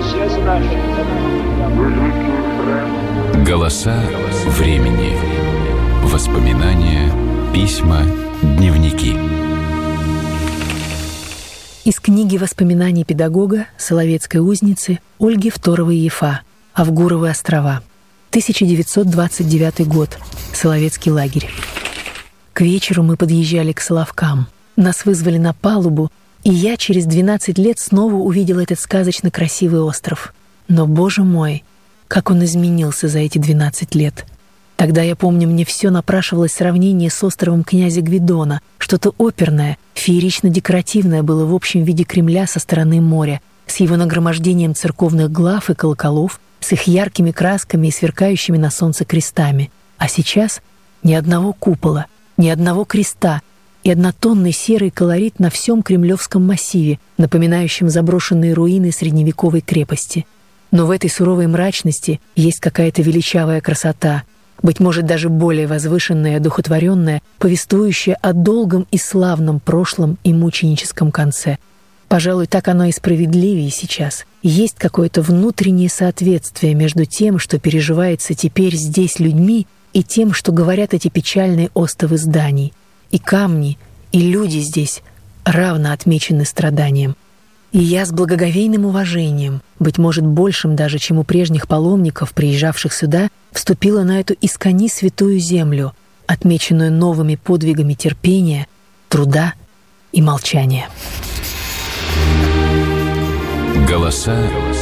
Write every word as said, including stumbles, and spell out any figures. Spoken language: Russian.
Голоса времени. Воспоминания, письма, дневники. Из книги воспоминаний педагога Соловецкой узницы Ольги Второвой-Ефа «Авгуровы острова». тысяча девятьсот двадцать девятый год. Соловецкий лагерь. К вечеру мы подъезжали к Соловкам. Нас вызвали на палубу, и я через двенадцать лет снова увидела этот сказочно красивый остров. Но, боже мой, как он изменился за эти двенадцать лет. Тогда, я помню, мне все напрашивалось сравнение с островом князя Гвидона. Что-то оперное, феерично-декоративное было в общем виде Кремля со стороны моря, с его нагромождением церковных глав и колоколов, с их яркими красками и сверкающими на солнце крестами. А сейчас ни одного купола, ни одного креста и однотонный серый колорит на всем Кремлевском массиве, напоминающем заброшенные руины средневековой крепости. Но в этой суровой мрачности есть какая-то величавая красота, быть может, даже более возвышенная и одухотворенная, повествующая о долгом и славном прошлом и мученическом конце. Пожалуй, так оно и справедливее сейчас. Есть какое-то внутреннее соответствие между тем, что переживается теперь здесь людьми, и тем, что говорят эти печальные остовы зданий. И камни, и люди здесь равно отмечены страданием. И я с благоговейным уважением, быть может, большим даже, чем у прежних паломников, приезжавших сюда, вступила на эту искони святую землю, отмеченную новыми подвигами терпения, труда и молчания. Голоса